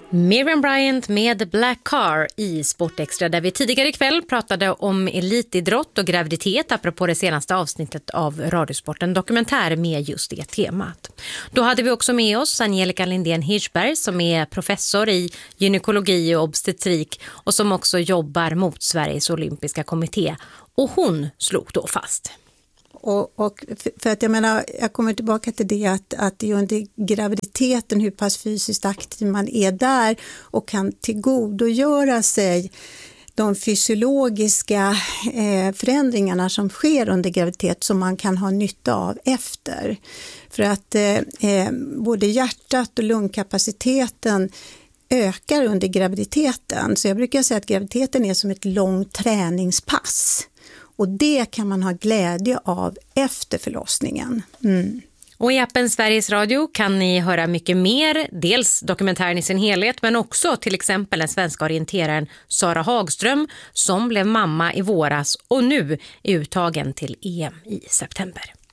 Miriam Bryant med Black Car i Sportextra, där vi tidigare ikväll pratade om elitidrott och graviditet apropå det senaste avsnittet av Radiosporten, dokumentär med just det temat. Då hade vi också med oss Angelica Lindén Hirschberg som är professor i gynekologi och obstetrik och som också jobbar mot Sveriges olympiska kommitté, och hon slog då fast. Och för att jag kommer tillbaka till det att det är under graviditeten hur pass fysiskt aktiv man är där och kan tillgodogöra sig de fysiologiska förändringarna som sker under graviditet som man kan ha nytta av efter. För att både hjärtat och lungkapaciteten ökar under graviditeten. Så jag brukar säga att graviditeten är som ett långt träningspass. Och det kan man ha glädje av efter förlossningen. Mm. Och i appen Sveriges Radio kan ni höra mycket mer, dels dokumentären i sin helhet men också till exempel den svenska orienteraren Sara Hagström som blev mamma i våras och nu är uttagen till EM i september.